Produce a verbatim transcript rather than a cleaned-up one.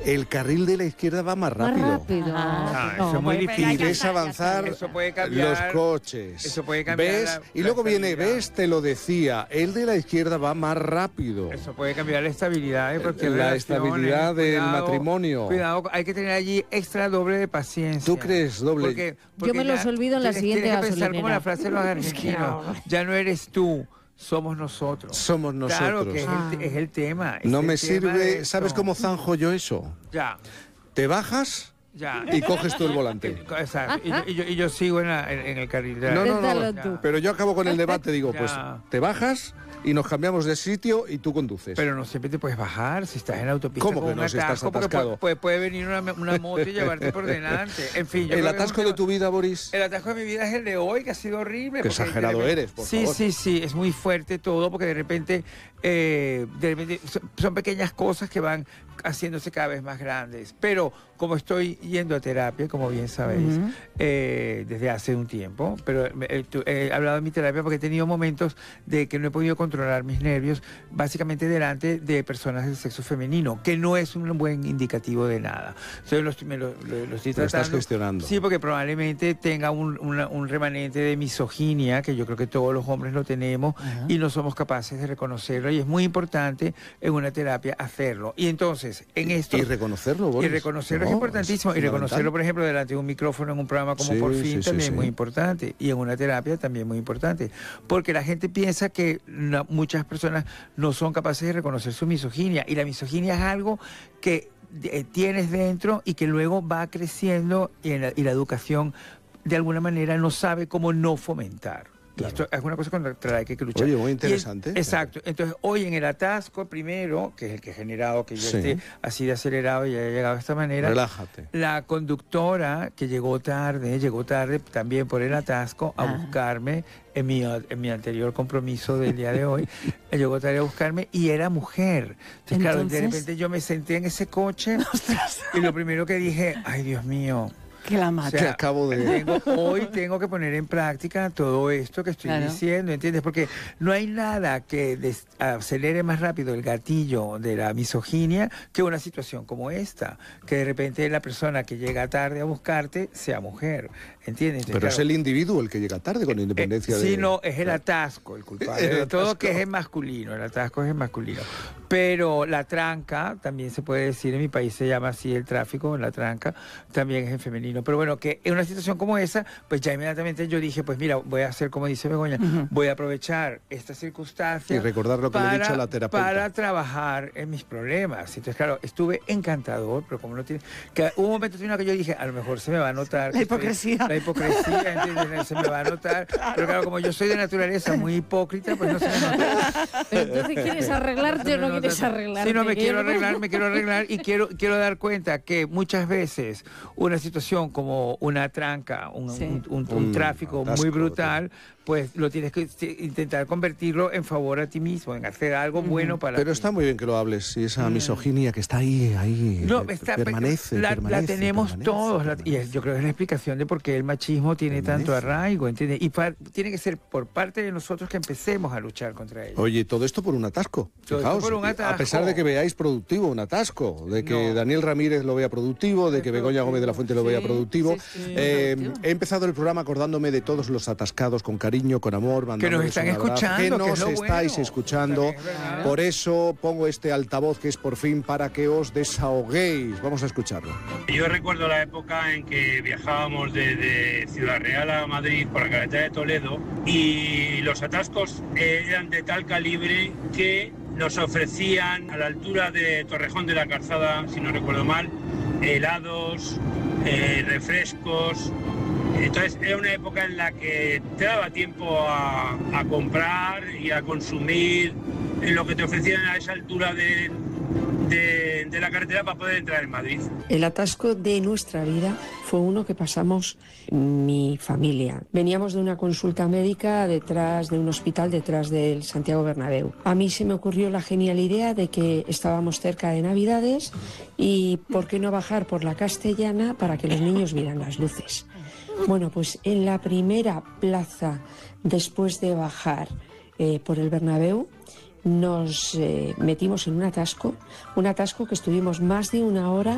El carril de la izquierda va más rápido. Más rápido. Ah, No, eso es muy pues, difícil. Y ves avanzar Eso puede cambiar. los coches. Eso puede cambiar ¿Ves? la- y la luego viene, estabilidad. ves, te lo decía, el de la izquierda va más rápido. Eso puede cambiar la estabilidad de cualquier La relación, estabilidad ¿eh? del Cuidado, matrimonio. Cuidado, hay que tener allí extra doble de paciencia. ¿Tú crees doble? Porque, Yo porque me los ya olvido en la tienes- siguiente Tienes que pensar como gasolinera. la frase de los argentinos. no. Ya no eres tú, somos nosotros. Somos nosotros. Claro que es, Ah. el, es el tema. es No el me tema de sirve, ¿sabes esto. cómo zanjo yo eso? Ya, Te bajas ya. y coges tú el volante. Exacto. Y yo, y yo, y yo sigo en, la- en- en el carril de la- No, no, Péntalo no. tú. Pero yo acabo con el debate, digo, pues Ya. te bajas y nos cambiamos de sitio y tú conduces. Pero no siempre te puedes bajar si estás en la autopista. ¿Cómo con que un no, si estás atasco, porque atascado? puede, puede venir una, una moto y llevarte por delante. En fin, yo ¿El creo que es atasco un de tema- tu vida, Boris? El atasco de mi vida es el de hoy, que ha sido horrible. Qué porque de exagerado repente- eres, por sí, favor. Sí, sí, es muy fuerte todo, porque de repente, eh, de repente son, son pequeñas cosas que van haciéndose cada vez más grandes. Pero como estoy yendo a terapia, como bien sabéis, Ujú. eh, desde hace un tiempo, pero me- eh, tu- he hablado de mi terapia porque he tenido momentos de que no he podido controlar mis nervios, básicamente delante de personas del sexo femenino, que no es un buen indicativo de nada. Entonces lo, estoy- me lo, lo- lo estoy Lo estás tratando. gestionando. Sí, porque probablemente tenga un, una- un remanente de misoginia, que yo creo que todos los hombres lo tenemos, Ajá. y no somos capaces de reconocerlo, y es muy importante en una terapia hacerlo. Y entonces, en esto... Y reconocerlo, Y Boris. reconocerlo es No, importantísimo. es Y reconocerlo, fundamental. por ejemplo, delante de un micrófono en un programa como Sí, Por sí, Fin, sí, también sí. es muy importante. Y en una terapia también muy importante. Porque la gente piensa que no- muchas personas no son capaces de reconocer su misoginia. Y la misoginia es algo que eh, tienes dentro y que luego va creciendo, y, en la, y la educación, de alguna manera, no sabe cómo no fomentar. Y Claro. esto es una cosa contra la que hay que luchar. Oye, muy Y interesante. el- exacto. Entonces, hoy en el atasco primero, que es el que ha generado que yo Sí. esté así de acelerado y haya llegado de esta manera, Relájate. la conductora que llegó tarde, llegó tarde también por el atasco a Ah. buscarme en mi, en mi anterior compromiso del día de hoy, llegó tarde a buscarme y era mujer. Entonces, claro, de Entonces- repente yo me senté en ese coche y lo primero que dije, ay Dios mío, Que la o mata. sea, Que acabo de- tengo- hoy tengo que poner en práctica todo esto que estoy Claro. diciendo, ¿entiendes? Porque no hay nada que des- acelere más rápido el gatillo de la misoginia que una situación como esta, que de repente la persona que llega tarde a buscarte sea mujer, ¿entiendes? Entonces, Pero es claro, el individuo el que llega tarde, con independencia eh, de... sí, no, es el atasco el culpable El de todo, atasco. que es el masculino, el atasco es el masculino. Pero la tranca, también se puede decir, en mi país se llama así el tráfico, la tranca, también es en femenino. Pero bueno, que en una situación como esa, pues ya inmediatamente yo dije, pues mira, voy a hacer como dice Begoña, Ujú. voy a aprovechar esta circunstancia. Y recordar lo que le he dicho a la terapeuta. Para trabajar en mis problemas. Entonces, claro, estuve encantador, pero como no tiene... Que hubo un momento en el que yo dije, a lo mejor se me va a notar... La que estoy- hipocresía. La hipocresía, ¿entiendes? Se me va a notar. Pero claro, como yo soy de naturaleza muy hipócrita, pues no se me nota. Pero entonces quieres arreglarte o no No, quieres arreglar. Sí, no, me quiero arreglar, me quiero arreglar y quiero, quiero dar cuenta que muchas veces una situación como una tranca, un, Sí. un- un- un Un tráfico atasco, muy brutal, pues lo tienes que t- intentar convertirlo en favor a ti mismo, en hacer algo bueno para Pero ti. está muy bien que lo hables, y esa misoginia que está ahí, ahí, No, eh, está, permanece, la, la permanece, tenemos permanece, todos, la- y permanece. es- yo creo que es la explicación de por qué el machismo tiene tanto Permanece. arraigo, ¿entiendes? Y pa- tiene que ser por parte de nosotros que empecemos a luchar contra ello. Oye, todo esto por un atasco. Todo Fijaos, esto por un a atasco. pesar de que veáis productivo un atasco, de que No. Daniel Ramírez lo vea productivo, de Es que Begoña Gómez de la Fuente lo vea Sí, productivo. sí, sí, eh, productivo. he empezado el programa acordándome de todos los atascados con cariño, con amor, Que nos mandándoles están un abrazo, escuchando, que que nos es lo estáis bueno. escuchando. También es verdad. Por eso pongo este altavoz que es por fin para que os desahoguéis. Vamos a escucharlo. Yo recuerdo la época en que viajábamos desde Ciudad Real a Madrid por la carretera de Toledo y los atascos eran de tal calibre que nos ofrecían a la altura de Torrejón de la Calzada, si no recuerdo mal, helados, eh, refrescos. Entonces era una época en la que te daba tiempo a, a comprar y a consumir en lo que te ofrecían a esa altura de, de, de la carretera para poder entrar en Madrid. El atasco de nuestra vida fue uno que pasamos mi familia. Veníamos de una consulta médica detrás de un hospital detrás del Santiago Bernabéu. A mí se me ocurrió la genial idea de que estábamos cerca de Navidades y por qué no bajar por la Castellana para que los niños vieran las luces. Bueno, pues en la primera plaza después de bajar eh, por el Bernabéu nos eh, metimos en un atasco, un atasco que estuvimos más de una hora